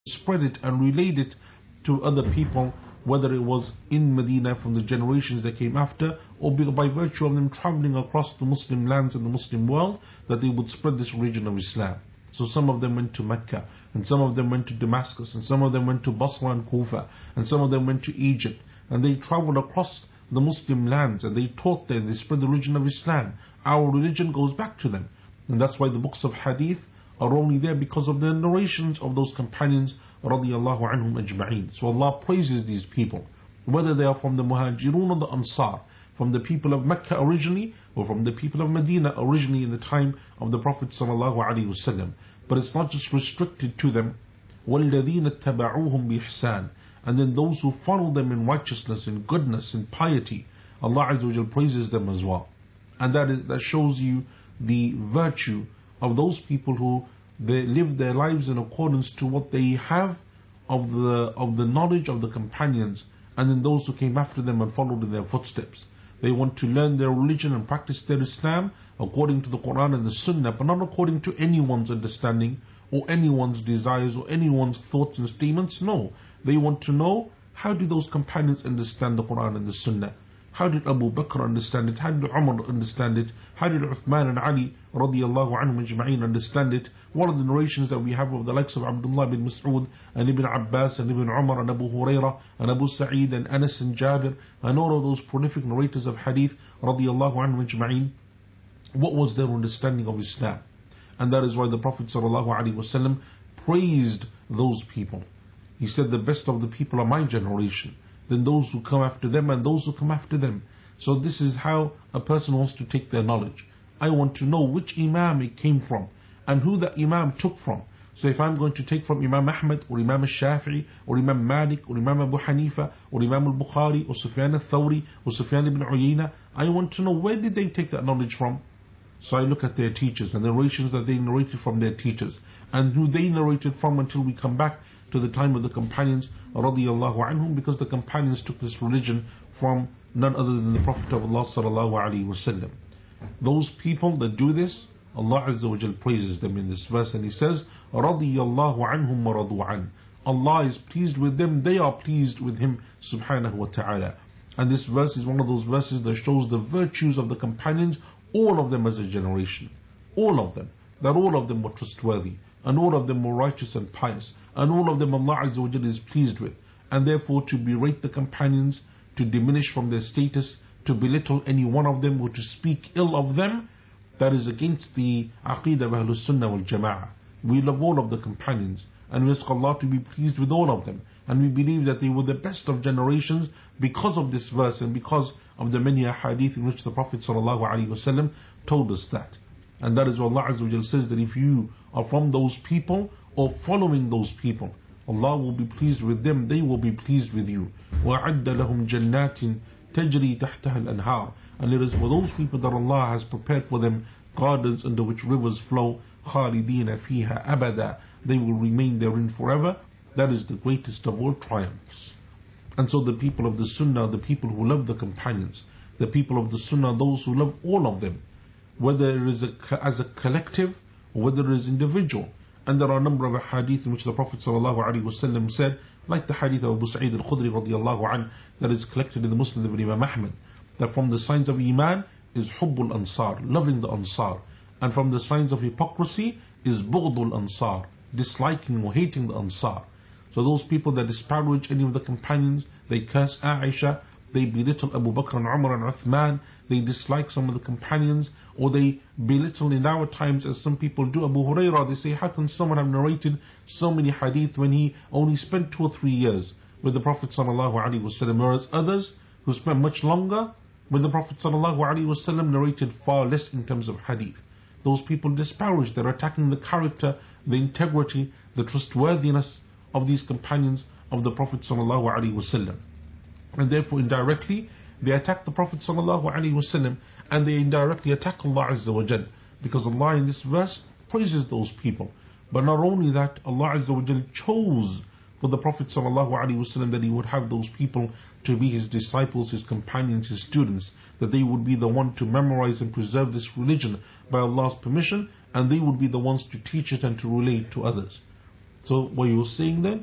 spread it and relayed it to other people, whether it was in Medina from the generations that came after, or by virtue of them traveling across the Muslim lands and the Muslim world, that they would spread this religion of Islam. So some of them went to Mecca, and some of them went to Damascus, and some of them went to Basra and Kufa, and some of them went to Egypt, and they traveled across the Muslim lands, and they taught there, they spread the religion of Islam. Our religion goes back to them. And that's why the books of hadith are only there because of the narrations of those companions radiallahu anhum ajma'een. So Allah praises these people, whether they are from the Muhajirun or the Ansar, from the people of Mecca originally, or from the people of Medina originally in the time of the Prophet sallallahu alaihi wasallam. But it's not just restricted to them. وَالَّذِينَ اتَّبَعُوهُمْ بِإِحْسَانٍ. And then those who follow them in righteousness, in goodness, in piety, Allah Azza wa Jal praises them as well. And that shows you the virtue of those people who they live their lives in accordance to what they have of the knowledge of the companions, and then those who came after them and followed in their footsteps. They want to learn their religion and practice their Islam according to the Quran and the Sunnah, but not according to anyone's understanding or anyone's desires or anyone's thoughts and statements. No, they want to know, how do those companions understand the Quran and the Sunnah? How did Abu Bakr understand it? How did Umar understand it? How did Uthman and Ali radiallahu anhum ajma'een understand it? What are the narrations that we have of the likes of Abdullah bin Mas'ud and Ibn Abbas and Ibn Umar and Abu Hurairah and Abu Sa'id and Anas and Jabir and all of those prolific narrators of hadith radiallahu anhum ajma'een? What was their understanding of Islam? And that is why the Prophet sallallahu alaihi wasallam praised those people. He said, the best of the people are my generation, then those who come after them, and those who come after them. So this is how a person wants to take their knowledge. I want to know which Imam it came from and who that Imam took from. So if I'm going to take from Imam Ahmad or Imam al-Shafi'i or Imam Malik or Imam Abu Hanifa or Imam al-Bukhari or Sufyan al-Thawri or Sufyan ibn Uyayna, I want to know where did they take that knowledge from. So I look at their teachers and the narrations that they narrated from their teachers and who they narrated from, until we come back to the time of the companions radiallahu anhum, because the companions took this religion from none other than the Prophet of Allah sallallahu alaihi wasallam. Those people that do this, Allah Azza wa Jal praises them in this verse, and He says, radiyallahu anhum wa radu an. Allah is pleased with them, they are pleased with Him subhanahu wa ta'ala. And this verse is one of those verses that shows the virtues of the companions, all of them as a generation, all of them, that all of them were trustworthy, and all of them were righteous and pious, and all of them Allah Azza wa Jalla is pleased with. And therefore to berate the companions, to diminish from their status, to belittle any one of them, or to speak ill of them, that is against the Aqeedah of Ahlus Sunnah wal Jama'ah. We love all of the companions, and we ask Allah to be pleased with all of them, and we believe that they were the best of generations because of this verse and because of the many ahadith in which the Prophet ﷺ told us that. And that is what Allah Azza wa Jalla says, that if you are from those people or following those people, Allah will be pleased with them, they will be pleased with you. وَعَدَّ لَهُمْ جَنَّاتٍ تَجْرِي تَحْتَهَا الْأَنْهَارِ. And it is for those people that Allah has prepared for them gardens under which rivers flow, خَالِدِينَ فِيهَا أَبَدًا. They will remain therein forever. That is the greatest of all triumphs. And so the people of the Sunnah are the people who love the companions. The people of the Sunnah are those who love all of them, whether it is as a collective or whether it is individual. And there are a number of hadith in which the Prophet ﷺ said, like the hadith of Abu Sa'id al-Khudri radiallahu anhu, that is collected in the Muslim of Imam Ahmad, that from the signs of Iman is Hubbul Ansar, loving the Ansar. And from the signs of hypocrisy is Bughdul Ansar, disliking or hating the Ansar. So those people that disparage any of the companions, they curse Aisha, they belittle Abu Bakr and Umar and Uthman, they dislike some of the companions, or they belittle in our times, as some people do, Abu Hurairah. They say, how can someone have narrated so many hadith when he only spent 2 or 3 years with the Prophet ﷺ, whereas others who spent much longer with the Prophet ﷺ narrated far less in terms of hadith. Those people disparage, they're attacking the character, the integrity, the trustworthiness of these companions of the Prophet ﷺ. And therefore indirectly they attack the Prophet ﷺ, and they indirectly attack Allah Azza wa Jal, because Allah in this verse praises those people. But not only that, Allah Azza wa Jal chose for the Prophet ﷺ that he would have those people to be his disciples, his companions, his students, that they would be the one to memorize and preserve this religion by Allah's permission, and they would be the ones to teach it and to relay it to others. So what you're saying then